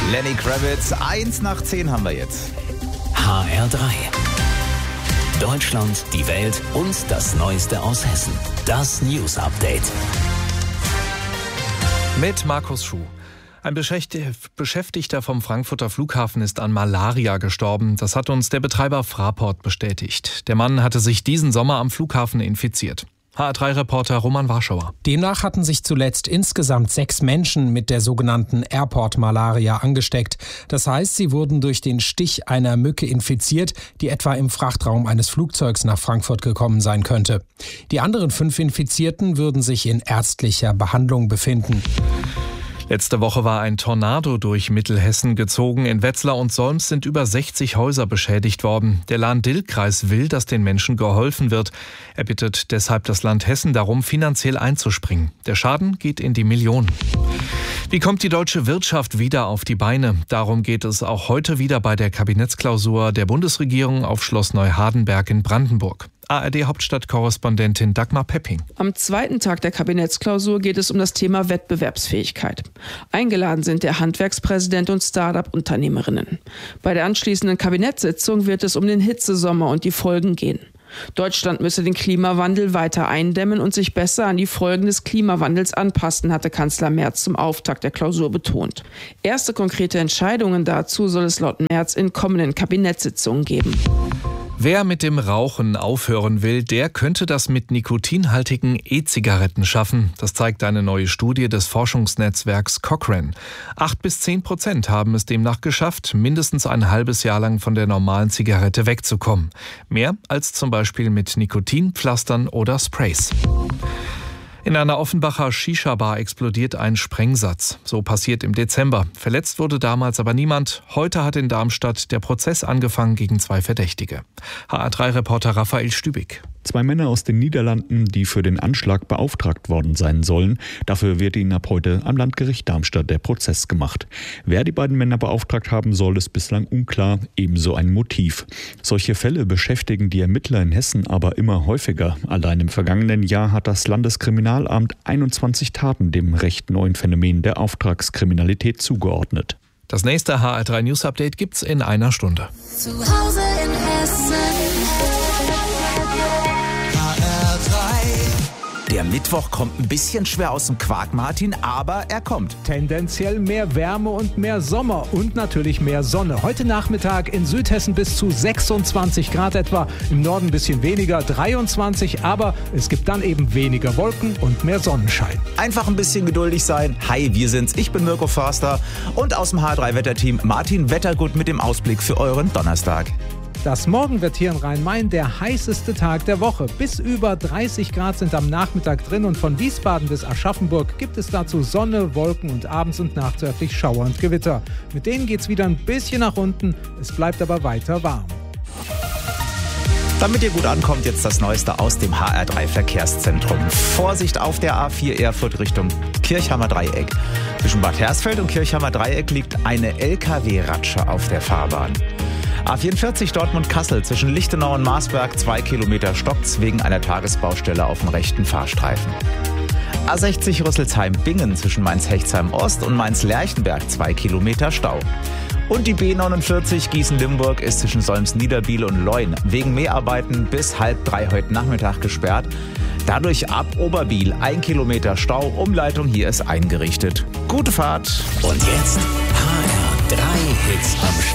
Lenny Kravitz, 1 nach 10 haben wir jetzt. HR3. Deutschland, die Welt und das Neueste aus Hessen. Das News Update. Mit Markus Schuh. Ein Beschäftigter vom Frankfurter Flughafen ist an Malaria gestorben. Das hat uns der Betreiber Fraport bestätigt. Der Mann hatte sich diesen Sommer am Flughafen infiziert. HR3-Reporter Roman Warschauer. Demnach hatten sich zuletzt insgesamt 6 Menschen mit der sogenannten Airport-Malaria angesteckt. Das heißt, sie wurden durch den Stich einer Mücke infiziert, die etwa im Frachtraum eines Flugzeugs nach Frankfurt gekommen sein könnte. Die anderen 5 Infizierten würden sich in ärztlicher Behandlung befinden. Letzte Woche war ein Tornado durch Mittelhessen gezogen. In Wetzlar und Solms sind über 60 Häuser beschädigt worden. Der Lahn-Dill-Kreis will, dass den Menschen geholfen wird. Er bittet deshalb das Land Hessen darum, finanziell einzuspringen. Der Schaden geht in die Millionen. Wie kommt die deutsche Wirtschaft wieder auf die Beine? Darum geht es auch heute wieder bei der Kabinettsklausur der Bundesregierung auf Schloss Neuhardenberg in Brandenburg. ARD-Hauptstadtkorrespondentin Dagmar Pepping. Am zweiten Tag der Kabinettsklausur geht es um das Thema Wettbewerbsfähigkeit. Eingeladen sind der Handwerkspräsident und Start-up-Unternehmerinnen. Bei der anschließenden Kabinettssitzung wird es um den Hitzesommer und die Folgen gehen. Deutschland müsse den Klimawandel weiter eindämmen und sich besser an die Folgen des Klimawandels anpassen, hatte Kanzler Merz zum Auftakt der Klausur betont. Erste konkrete Entscheidungen dazu soll es laut Merz in kommenden Kabinettssitzungen geben. Wer mit dem Rauchen aufhören will, der könnte das mit nikotinhaltigen E-Zigaretten schaffen. Das zeigt eine neue Studie des Forschungsnetzwerks Cochrane. 8-10% haben es demnach geschafft, mindestens ein halbes Jahr lang von der normalen Zigarette wegzukommen. Mehr als zum Beispiel mit Nikotinpflastern oder Sprays. In einer Offenbacher Shisha-Bar explodiert ein Sprengsatz. So passiert im Dezember. Verletzt wurde damals aber niemand. Heute hat in Darmstadt der Prozess angefangen gegen 2 Verdächtige. HR3-Reporter Raphael Stübig. 2 Männer aus den Niederlanden, die für den Anschlag beauftragt worden sein sollen. Dafür wird ihnen ab heute am Landgericht Darmstadt der Prozess gemacht. Wer die beiden Männer beauftragt haben soll, ist bislang unklar, ebenso ein Motiv. Solche Fälle beschäftigen die Ermittler in Hessen aber immer häufiger. Allein im vergangenen Jahr hat das Landeskriminalamt 21 Taten dem recht neuen Phänomen der Auftragskriminalität zugeordnet. Das nächste HR3 News Update gibt's in einer Stunde. Zu Hause in Hessen. Der Mittwoch kommt ein bisschen schwer aus dem Quark, Martin, aber er kommt. Tendenziell mehr Wärme und mehr Sommer und natürlich mehr Sonne. Heute Nachmittag in Südhessen bis zu 26 Grad etwa, im Norden ein bisschen weniger, 23, aber es gibt dann eben weniger Wolken und mehr Sonnenschein. Einfach ein bisschen geduldig sein. Hi, wir sind's. Ich bin Mirko Förster und aus dem HR3-Wetterteam Martin Wettergut mit dem Ausblick für euren Donnerstag. Das Morgen wird hier in Rhein-Main der heißeste Tag der Woche. Bis über 30 Grad sind am Nachmittag drin und von Wiesbaden bis Aschaffenburg gibt es dazu Sonne, Wolken und abends und nachts örtlich Schauer und Gewitter. Mit denen geht's wieder ein bisschen nach unten, es bleibt aber weiter warm. Damit ihr gut ankommt, jetzt das Neueste aus dem HR3-Verkehrszentrum. Vorsicht auf der A4 Erfurt Richtung Kirchhammer Dreieck. Zwischen Bad Hersfeld und Kirchhammer Dreieck liegt eine LKW-Ratsche auf der Fahrbahn. A44 Dortmund-Kassel zwischen Lichtenau und Marsberg 2 Kilometer stockt's wegen einer Tagesbaustelle auf dem rechten Fahrstreifen. A60 Rüsselsheim-Bingen zwischen Mainz-Hechtsheim-Ost und Mainz-Lerchenberg 2 Kilometer Stau. Und die B49 Gießen-Limburg ist zwischen Solms-Niederbiel und Leun wegen Mäharbeiten bis 2:30 heute Nachmittag gesperrt. Dadurch ab Oberbiel 1 Kilometer Stau. Umleitung hier ist eingerichtet. Gute Fahrt. Und jetzt HR3 Hits am